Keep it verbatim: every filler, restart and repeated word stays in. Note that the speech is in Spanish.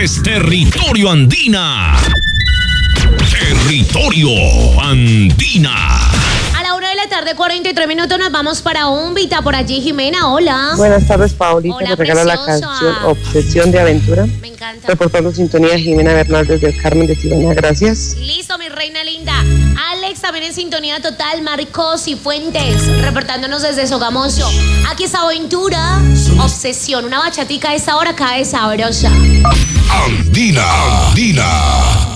es Territorio Andina. Territorio Andina. A la una de la tarde, cuarenta y tres minutos, nos vamos para Umbita. Por allí, Jimena, hola. Buenas tardes, Paulita. Hola, Te regalo la preciosa. canción Obsesión de Aventura. Me encanta. Reportando sintonía, Jimena Bernal desde el Carmen de Tirana. Gracias. Listo, mi reina linda. Alex también en sintonía total. Marcos y Fuentes reportándonos desde Sogamoso. Aquí está Aventura, Obsesión. Una bachatica a esa hora cae sabrosa. Andina. Andina.